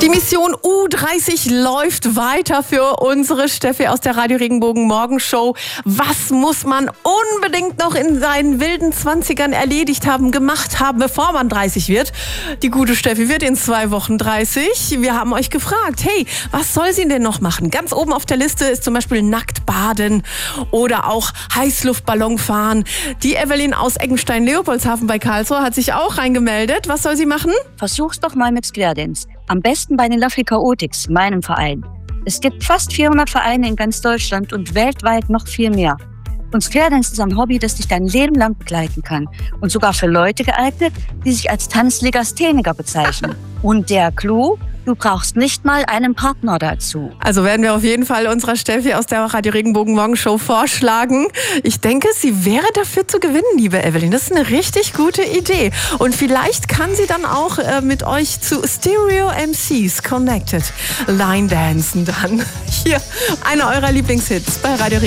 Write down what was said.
Die Mission U30 läuft weiter für unsere Steffi aus der Radio Regenbogen Morgenshow. Was muss man unbedingt noch in seinen wilden 20ern erledigt haben, gemacht haben, bevor man 30 wird? Die gute Steffi wird in 2 Wochen 30. Wir haben euch gefragt, hey, was soll sie denn noch machen? Ganz oben auf der Liste ist zum Beispiel nackt baden oder auch Heißluftballon fahren. Die Evelyn aus Eggenstein-Leopoldshafen bei Karlsruhe hat sich auch reingemeldet. Was soll sie machen? Versuch's doch mal mit Square-Dance. Am besten bei den Lovely Chaotix, meinem Verein. Es gibt fast 400 Vereine in ganz Deutschland und weltweit noch viel mehr. Und Square-Dance ist ein Hobby, das dich dein Leben lang begleiten kann. Und sogar für Leute geeignet, die sich als Tanzlegastheniker bezeichnen. Und der Clou: du brauchst nicht mal einen Partner dazu. Also werden wir auf jeden Fall unserer Steffi aus der Radio Regenbogen Morgenshow vorschlagen. Ich denke, sie wäre dafür zu gewinnen, liebe Evelyn. Das ist eine richtig gute Idee. Und vielleicht kann sie dann auch mit euch zu Stereo MCs Connected Line dancen dann. Hier, einer eurer Lieblingshits bei Radio Regenbogen.